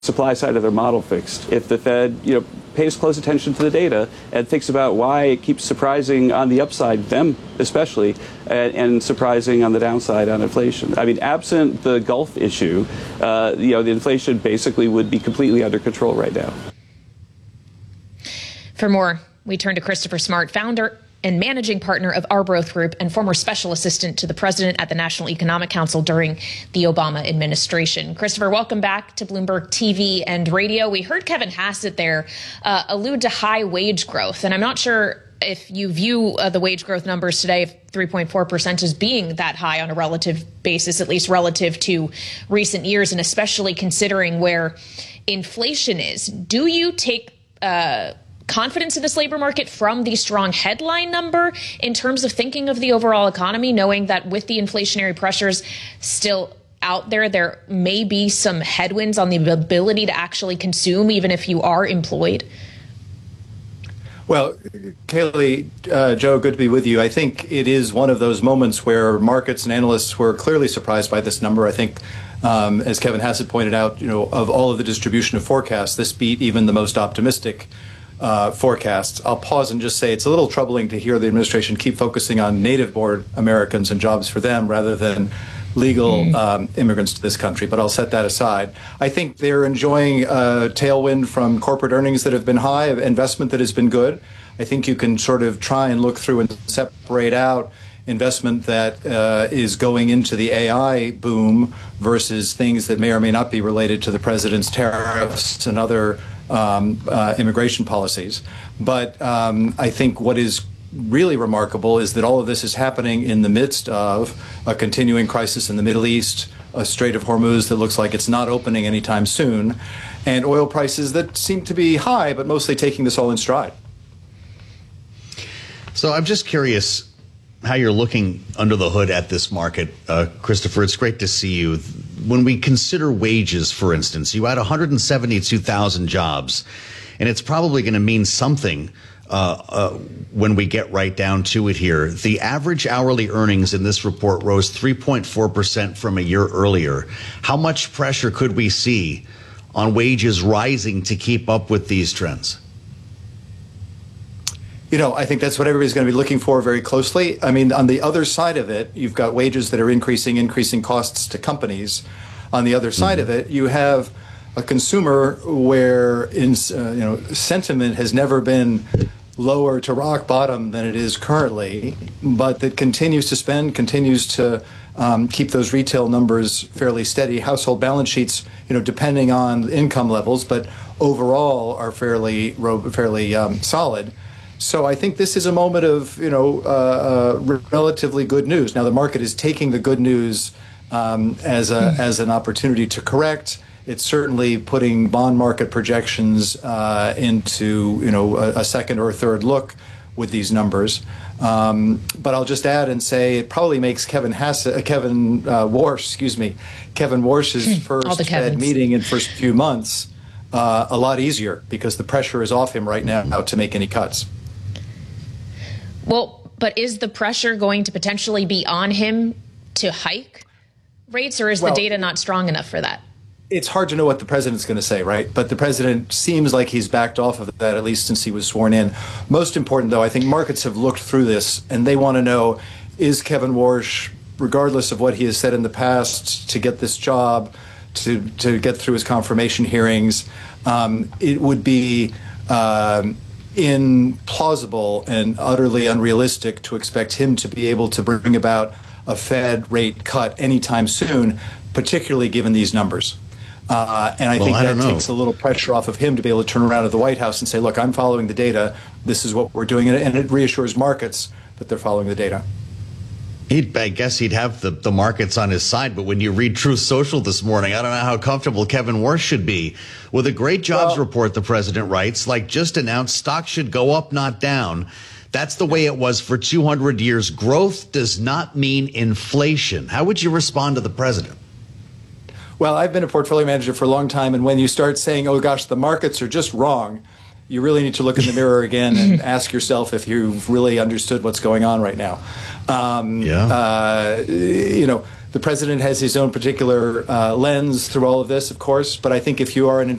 supply side of their model fixed. If the Fed, pays close attention to the data and thinks about why it keeps surprising on the upside, them especially, and surprising on the downside on inflation. I mean, absent the Gulf issue, the inflation basically would be completely under control right now. For more, we turn to Christopher Smart, founder and managing partner of Arbroath Group and former special assistant to the president at the National Economic Council during the Obama administration. Christopher, welcome back to Bloomberg TV and radio. We heard Kevin Hassett there allude to high wage growth, and I'm not sure if you view the wage growth numbers today of 3.4% as being that high on a relative basis, at least relative to recent years, and especially considering where inflation is. Do you take confidence in this labor market from the strong headline number in terms of thinking of the overall economy, knowing that with the inflationary pressures still out there, there may be some headwinds on the ability to actually consume, even if you are employed? Well, Kayleigh, Joe, good to be with you. I think it is one of those moments where markets and analysts were clearly surprised by this number. I think, as Kevin Hassett pointed out, of all of the distribution of forecasts, this beat even the most optimistic forecasts. I'll pause and just say it's a little troubling to hear the administration keep focusing on native-born Americans and jobs for them rather than legal immigrants to this country, but I'll set that aside. I think they're enjoying a tailwind from corporate earnings that have been high, investment that has been good. I think you can sort of try and look through and separate out investment that is going into the AI boom versus things that may or may not be related to the president's tariffs and other immigration policies. But I think what is really remarkable is that all of this is happening in the midst of a continuing crisis in the Middle East, a Strait of Hormuz that looks like it's not opening anytime soon, and oil prices that seem to be high, but mostly taking this all in stride. So I'm just curious how you're looking under the hood at this market. Christopher, it's great to see you. When we consider wages, for instance, you had 172,000 jobs, and it's probably going to mean something when we get right down to it here. The average hourly earnings in this report rose 3.4% from a year earlier. How much pressure could we see on wages rising to keep up with these trends? I think that's what everybody's going to be looking for very closely. I mean, on the other side of it, you've got wages that are increasing costs to companies. On the other side of it, you have a consumer where sentiment has never been lower to rock bottom than it is currently, but that continues to spend, continues to keep those retail numbers fairly steady. Household balance sheets, depending on income levels, but overall are fairly solid. So I think this is a moment of, relatively good news. Now, the market is taking the good news as an opportunity to correct. It's certainly putting bond market projections into, a second or third look with these numbers. But I'll just add and say it probably makes Kevin Warsh's first Fed meeting in first few months a lot easier because the pressure is off him right now to make any cuts. Well, but is the pressure going to potentially be on him to hike rates, or is the data not strong enough for that? It's hard to know what the president's going to say, right? But the president seems like he's backed off of that, at least since he was sworn in. Most important, though, I think markets have looked through this, and they want to know, is Kevin Warsh, regardless of what he has said in the past, to get this job, to get through his confirmation hearings, it would be implausible and utterly unrealistic to expect him to be able to bring about a Fed rate cut anytime soon, particularly given these numbers. And I think that takes a little pressure off of him to be able to turn around to the White House and say, look, I'm following the data. This is what we're doing. And it reassures markets that they're following the data. I guess he'd have the markets on his side. But when you read Truth Social this morning, I don't know how comfortable Kevin Warsh should be. With a great jobs report, the president writes, like just announced, stocks should go up, not down. That's the way it was for 200 years. Growth does not mean inflation. How would you respond to the president? Well, I've been a portfolio manager for a long time, and when you start saying, oh, gosh, the markets are just wrong, you really need to look in the mirror again and ask yourself if you've really understood what's going on right now. The president has his own particular lens through all of this, of course, but I think if you are an